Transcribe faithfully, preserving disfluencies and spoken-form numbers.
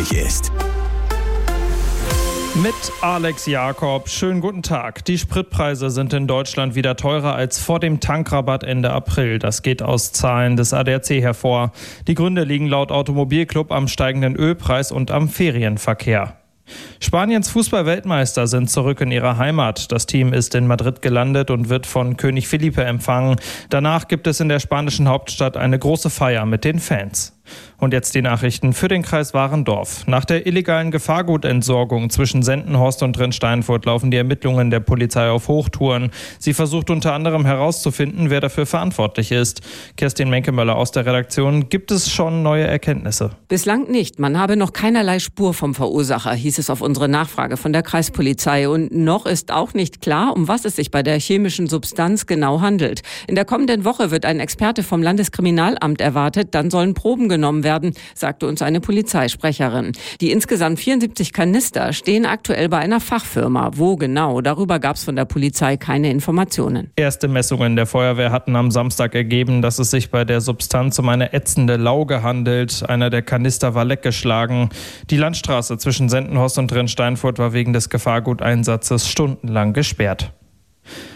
wichtig ist. Mit Alex Jakob. Schönen guten Tag. Die Spritpreise sind in Deutschland wieder teurer als vor dem Tankrabatt Ende April. Das geht aus Zahlen des A D A C hervor. Die Gründe liegen laut Automobilclub am steigenden Ölpreis und am Ferienverkehr. Spaniens Fußball-Weltmeister sind zurück in ihrer Heimat. Das Team ist in Madrid gelandet und wird von König Felipe empfangen. Danach gibt es in der spanischen Hauptstadt eine große Feier mit den Fans. Und jetzt die Nachrichten für den Kreis Warendorf. Nach der illegalen Gefahrgutentsorgung zwischen Sendenhorst und Drinsteinfurt laufen die Ermittlungen der Polizei auf Hochtouren. Sie versucht unter anderem herauszufinden, wer dafür verantwortlich ist. Kerstin Menkemöller aus der Redaktion. Gibt es schon neue Erkenntnisse? Bislang nicht. Man habe noch keinerlei Spur vom Verursacher, hieß es auf unsere Nachfrage von der Kreispolizei. Und noch ist auch nicht klar, um was es sich bei der chemischen Substanz genau handelt. In der kommenden Woche wird ein Experte vom Landeskriminalamt erwartet. Dann sollen Proben genommen werden, sagte uns eine Polizeisprecherin. Die insgesamt vierundsiebzig Kanister stehen aktuell bei einer Fachfirma. Wo genau? Darüber gab es von der Polizei keine Informationen. Erste Messungen der Feuerwehr hatten am Samstag ergeben, dass es sich bei der Substanz um eine ätzende Lauge handelt. Einer der Kanister war leckgeschlagen. Die Landstraße zwischen Sendenhorst und Drinsteinfurt war wegen des Gefahrguteinsatzes stundenlang gesperrt.